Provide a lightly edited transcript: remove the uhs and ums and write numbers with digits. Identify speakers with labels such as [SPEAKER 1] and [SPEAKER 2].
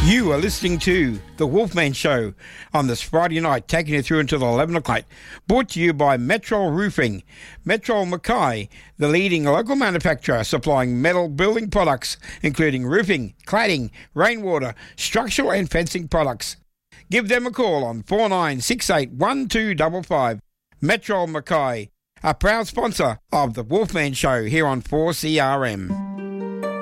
[SPEAKER 1] You are listening to The Wolfman Show on this Friday night, taking you through until 11 o'clock. Brought to you by Metrol Roofing. Metrol Mackay, the leading local manufacturer supplying metal building products, including roofing, cladding, rainwater, structural and fencing products. Give them a call on 49681255. Metrol Mackay, a proud sponsor of The Wolfman Show here on 4CRM.